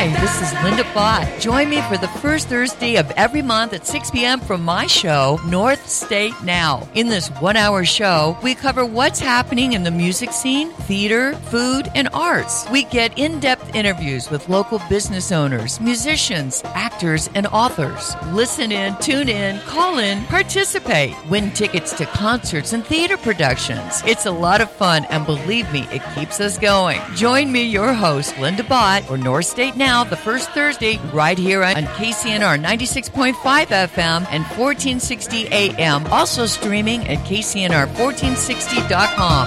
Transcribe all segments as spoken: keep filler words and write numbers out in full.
Hi, this is Linda Bott. Join me for the first Thursday of every month at six p.m. from my show, North State Now. In this one-hour show, we cover what's happening in the music scene, theater, food, and arts. We get in-depth interviews with local business owners, musicians, actors, and authors. Listen in, tune in, call in, participate. Win tickets to concerts and theater productions. It's a lot of fun, and believe me, it keeps us going. Join me, your host, Linda Bott, for North State Now, the first Thursday, right here on K C N R ninety-six point five F M and fourteen sixty A M. Also streaming at K C N R fourteen sixty dot com.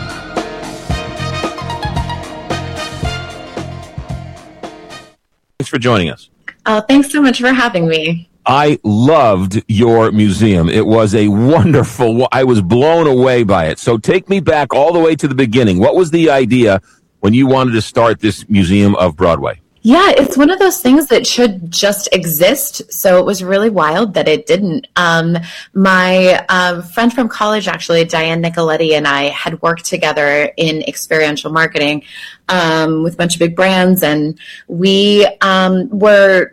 Thanks for joining us. Oh, thanks so much for having me. I loved your museum. It was a wonderful, I was blown away by it. So take me back all the way to the beginning. What was the idea when you wanted to start this Museum of Broadway? Yeah, it's one of those things that should just exist. So it was really wild that it didn't. Um, my uh, friend from college, actually, Diane Nicoletti, and I had worked together in experiential marketing um, with a bunch of big brands. And we um, were,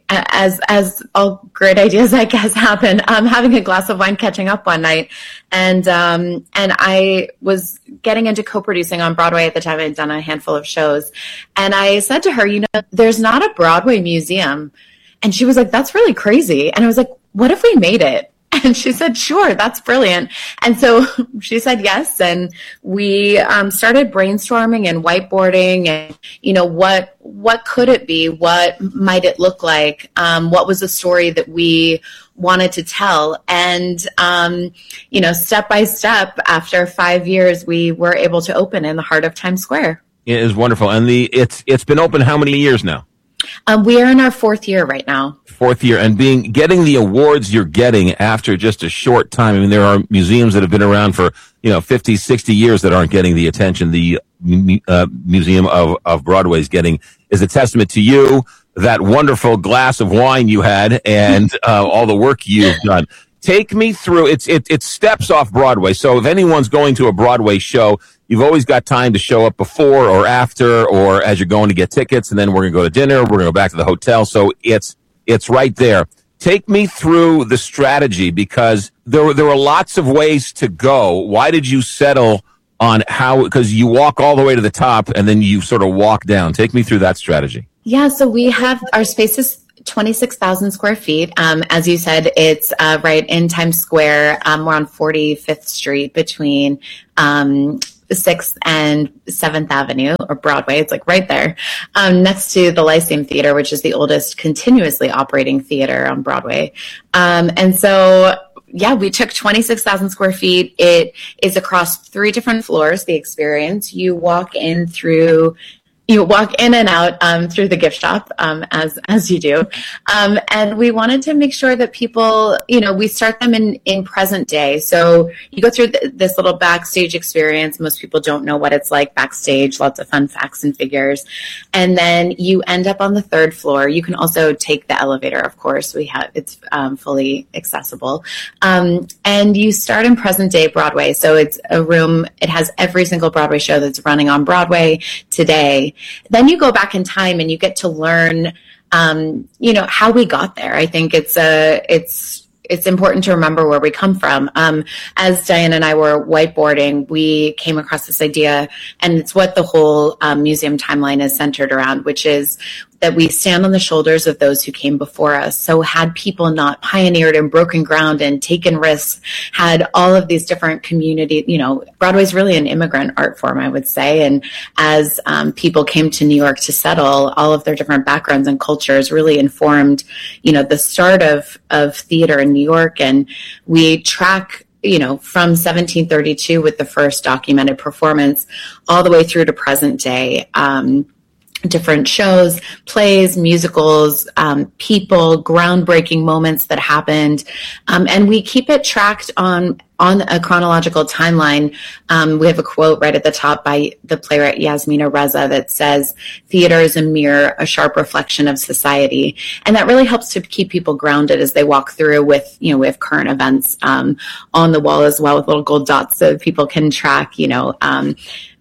as as all great ideas, I guess, happen, um, having a glass of wine, catching up one night. And um, and I was getting into co-producing on Broadway at the time. I'd done a handful of shows. And I said to her, you know, there's not a Broadway museum. And she was like, that's really crazy. And I was like, what if we made it? And she said, sure, that's brilliant. And so she said yes. And we um, started brainstorming and whiteboarding and, you know, what what could it be? What might it look like? Um, what was the story that we wanted to tell? And, um, you know, step by step, after five years, we were able to open in the heart of Times Square. It is wonderful. And the it's it's been open how many years now? Um, we are in our fourth year right now. Fourth year, and being getting the awards you're getting after just a short time. I mean, there are museums that have been around for, you know, fifty, sixty years that aren't getting the attention the uh, Museum of, of Broadway is getting, is a testament to you, that wonderful glass of wine you had, and uh, all the work you've done. Take me through, it's it, it steps off Broadway. So if anyone's going to a Broadway show, you've always got time to show up before or after, or as you're going to get tickets, and then we're going to go to dinner, we're going to go back to the hotel. So it's it's right there. Take me through the strategy, because there were, there were lots of ways to go. Why did you settle on how, because you walk all the way to the top and then you sort of walk down. Take me through that strategy. Yeah, so we have, our space is twenty-six thousand square feet. Um, as you said, it's uh, right in Times Square. Um, we're on forty-fifth Street between um, sixth and seventh Avenue, or Broadway. It's like right there, um, next to the Lyceum Theater, which is the oldest continuously operating theater on Broadway. Um, and so, yeah, we took twenty-six thousand square feet. It is across three different floors, the experience. You walk in through You walk in and out um, through the gift shop, um, as as you do. Um, and we wanted to make sure that people, you know, we start them in, in present day. So you go through th- this little backstage experience. Most people don't know what it's like backstage, lots of fun facts and figures. And then you end up on the third floor. You can also take the elevator, of course. We have, it's um, fully accessible. Um, and you start in present day Broadway. So it's a room, it has every single Broadway show that's running on Broadway today. Then you go back in time and you get to learn, um, you know, how we got there. I think it's a, it's, it's important to remember where we come from. Um, as Diane and I were whiteboarding, we came across this idea, and it's what the whole um, museum timeline is centered around, which is that we stand on the shoulders of those who came before us. So had people not pioneered and broken ground and taken risks, had all of these different community, you know, Broadway's really an immigrant art form, I would say. And as um, people came to New York to settle, all of their different backgrounds and cultures really informed, you know, the start of, of theater in New York. And we track, you know, from seventeen thirty-two with the first documented performance all the way through to present day. Um, different shows, plays, musicals, um, people, groundbreaking moments that happened. Um, and we keep it tracked on on a chronological timeline. Um, we have a quote right at the top by the playwright Yasmina Reza that says, "Theater is a mirror, a sharp reflection of society." And that really helps to keep people grounded as they walk through with, you know, we have current events um, on the wall as well with little gold dots so people can track, you know, um,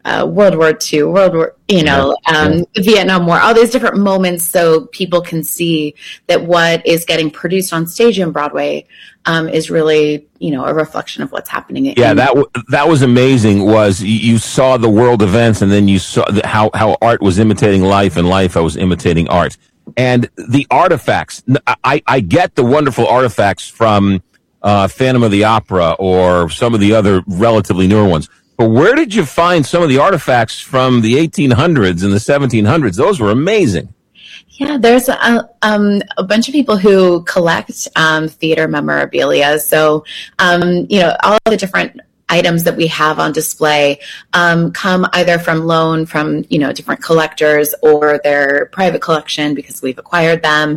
uh, World War Two, World War, you know, um, the Vietnam War, all these different moments, so people can see that what is getting produced on stage in Broadway um, is really, you know, a reflection of what's happening. Yeah, in- that w- that was amazing. Was you, you saw the world events, and then you saw the, how how art was imitating life, and life was imitating art, and the artifacts. I I get the wonderful artifacts from uh, Phantom of the Opera or some of the other relatively newer ones. But where did you find some of the artifacts from the eighteen hundreds and the seventeen hundreds? Those were amazing. Yeah, there's a, um, a bunch of people who collect um, theater memorabilia. So, um, you know, all the different items that we have on display um, come either from loan from, you know, different collectors or their private collection because we've acquired them.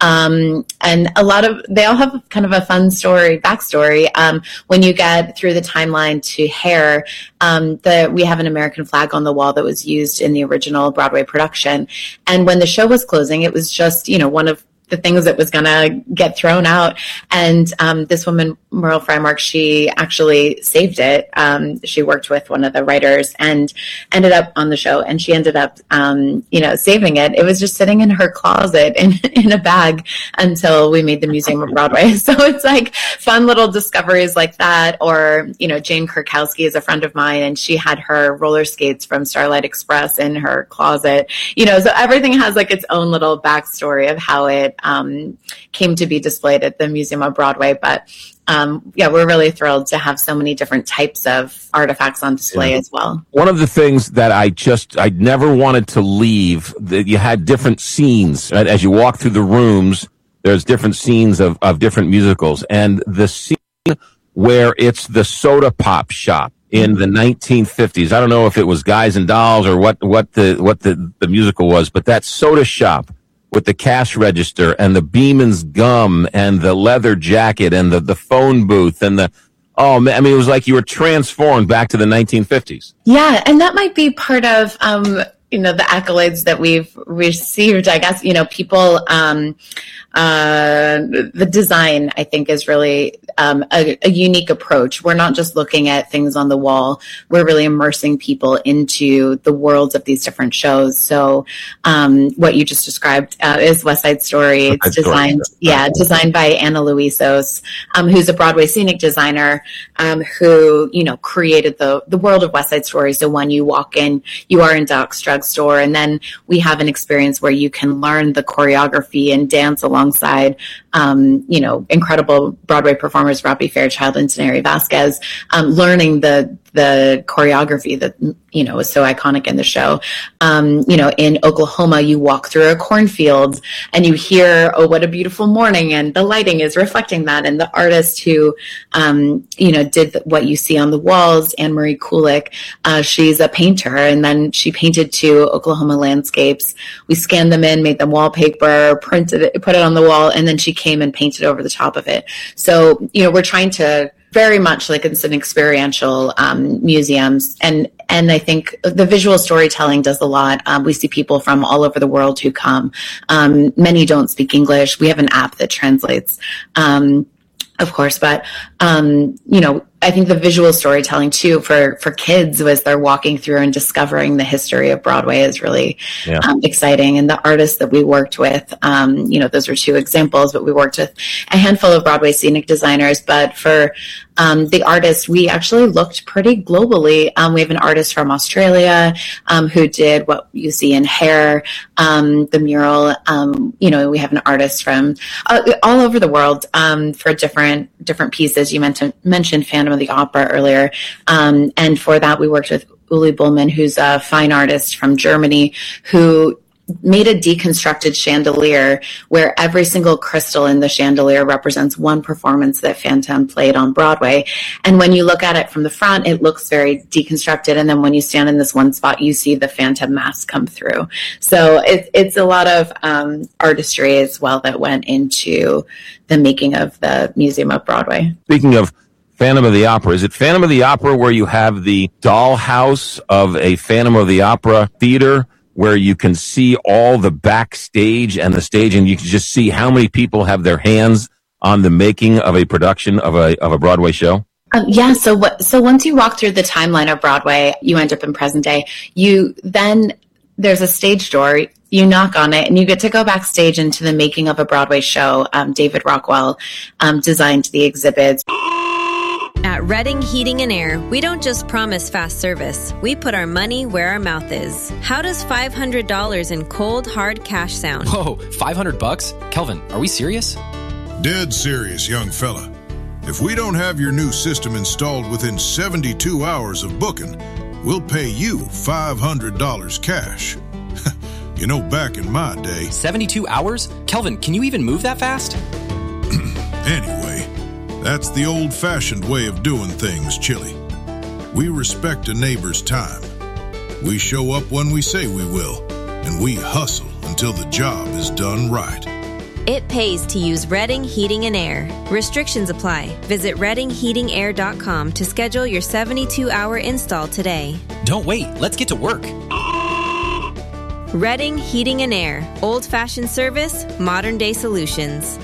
Um, and a lot of, they all have kind of a fun story, backstory. Um, when you get through the timeline to Hair, um, the, we have an American flag on the wall that was used in the original Broadway production. And when the show was closing, it was just, you know, one of the things that was going to get thrown out. And um, this woman, Merle Frymark, she actually saved it. Um, she worked with one of the writers and ended up on the show, and she ended up, um, you know, saving it. It was just sitting in her closet in, in a bag until we made the Museum of Broadway. So it's like fun little discoveries like that. Or, you know, Jane Krakowski is a friend of mine, and she had her roller skates from Starlight Express in her closet. You know, so everything has like its own little backstory of how it Um, came to be displayed at the Museum of Broadway. But um, yeah, we're really thrilled to have so many different types of artifacts on display yeah. as well. One of the things that I just, I never wanted to leave, that you had different scenes, right? As you walk through the rooms, there's different scenes of, of different musicals. And the scene where it's the soda pop shop in the nineteen fifties, I don't know if it was Guys and Dolls or what, what the, what the, the musical was, but that soda shop with the cash register and the Beeman's gum and the leather jacket and the, the phone booth and the, oh man, I mean, it was like you were transformed back to the nineteen fifties. Yeah. And that might be part of, um, you know, the accolades that we've received. I guess, you know, people, um, uh, the design, I think, is really um, a, a unique approach. We're not just looking at things on the wall. We're really immersing people into the worlds of these different shows. So um, what you just described uh, is West Side Story. It's West Side designed, Story. yeah, designed by Anna Luisos, um, who's a Broadway scenic designer um, who, you know, created the, the world of West Side Story. So when you walk in, you are in Doc's Drugstore, and then we have an experience where you can learn the choreography and dance along alongside, um, you know, incredible Broadway performers, Robbie Fairchild and Teneri Vasquez, um, learning the the choreography that, you know, was so iconic in the show. Um, you know, in Oklahoma, you walk through a cornfield and you hear, oh, what a beautiful morning. And the lighting is reflecting that. And the artist who, um, you know, did what you see on the walls, Anne Marie Kulik, uh, she's a painter. And then she painted two Oklahoma landscapes. We scanned them in, made them wallpaper, printed it, put it on the wall, and then she came and painted over the top of it. So, you know, we're trying to very much like it's an experiential um, museums. And, and I think the visual storytelling does a lot. Um, we see people from all over the world who come. Um, many don't speak English. We have an app that translates, um, of course, but, um, you know, I think the visual storytelling too for, for kids as they're walking through and discovering the history of Broadway is really yeah. um, exciting. And the artists that we worked with, um, you know, those were two examples, but we worked with a handful of Broadway scenic designers. But for um, the artists, we actually looked pretty globally. Um, we have an artist from Australia um, who did what you see in Hair, um, the mural. Um, you know, we have an artist from uh, all over the world um, for different different pieces. You mentioned mentioned Phantom of the Opera earlier. Um, and for that, we worked with Uli Bullman, who's a fine artist from Germany, who made a deconstructed chandelier where every single crystal in the chandelier represents one performance that Phantom played on Broadway. And when you look at it from the front, it looks very deconstructed. And then when you stand in this one spot, you see the Phantom mask come through. So it, it's a lot of um, artistry as well that went into the making of the Museum of Broadway. Speaking of Phantom of the Opera, is it Phantom of the Opera where you have the dollhouse of a Phantom of the Opera theater where you can see all the backstage and the stage, and you can just see how many people have their hands on the making of a production of a of a Broadway show? Um, yeah. So what, so once you walk through the timeline of Broadway, you end up in present day. You then, there's a stage door, you knock on it, and you get to go backstage into the making of a Broadway show. Um, David Rockwell um, designed the exhibits. At Redding Heating and Air, we don't just promise fast service. We put our money where our mouth is. How does five hundred dollars in cold, hard cash sound? Whoa, five hundred bucks? Kelvin, are we serious? Dead serious, young fella. If we don't have your new system installed within seventy-two hours of booking, we'll pay you five hundred dollars cash. You know, back in my day... seventy-two hours? Kelvin, can you even move that fast? Anyway, that's the old-fashioned way of doing things, Chili. We respect a neighbor's time. We show up when we say we will, and we hustle until the job is done right. It pays to use Redding Heating and Air. Restrictions apply. Visit redding heating air dot com to schedule your seventy-two hour install today. Don't wait. Let's get to work. Redding Heating and Air. Old-fashioned service, modern-day solutions.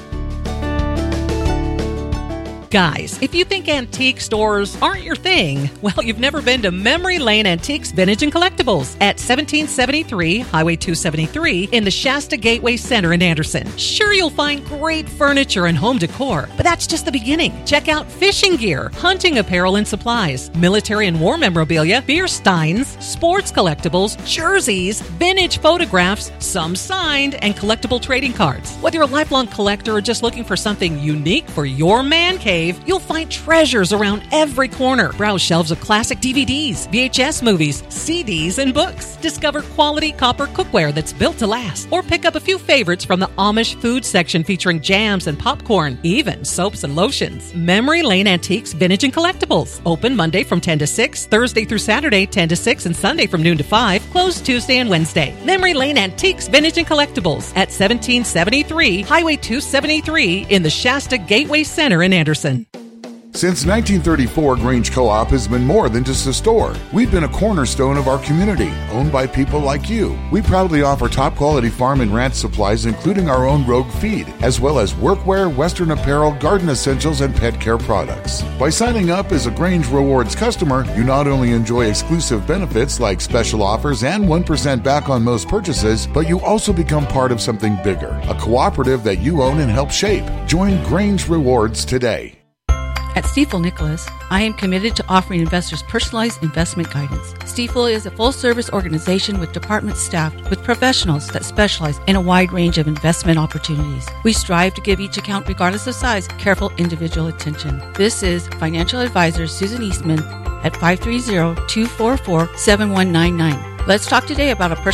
Guys, if you think antique stores aren't your thing, well, you've never been to Memory Lane Antiques, Vintage, and Collectibles at seventeen seventy-three Highway two seventy-three in the Shasta Gateway Center in Anderson. Sure, you'll find great furniture and home decor, but that's just the beginning. Check out fishing gear, hunting apparel and supplies, military and war memorabilia, beer steins, sports collectibles, jerseys, vintage photographs, some signed, and collectible trading cards. Whether you're a lifelong collector or just looking for something unique for your man cave, you'll find treasures around every corner. Browse shelves of classic D V Ds, V H S movies, C Ds, and books. Discover quality copper cookware that's built to last. Or pick up a few favorites from the Amish food section featuring jams and popcorn, even soaps and lotions. Memory Lane Antiques, Vintage, and Collectibles. Open Monday from ten to six, Thursday through Saturday ten to six, and Sunday from noon to five. Closed Tuesday and Wednesday. Memory Lane Antiques, Vintage, and Collectibles at seventeen seventy-three Highway two seventy-three in the Shasta Gateway Center in Anderson. Since nineteen thirty-four, Grange Co-op has been more than just a store. We've been a cornerstone of our community, owned by people like you. We proudly offer top-quality farm and ranch supplies, including our own Rogue feed, as well as workwear, Western apparel, garden essentials, and pet care products. By signing up as a Grange Rewards customer, you not only enjoy exclusive benefits like special offers and one percent back on most purchases, but you also become part of something bigger, a cooperative that you own and help shape. Join Grange Rewards today. At Stifel Nicholas, I am committed to offering investors personalized investment guidance. Stifel is a full-service organization with departments staffed with professionals that specialize in a wide range of investment opportunities. We strive to give each account, regardless of size, careful individual attention. This is financial advisor Susan Eastman at five three zero, two four four, seven one nine nine. Let's talk today about a personal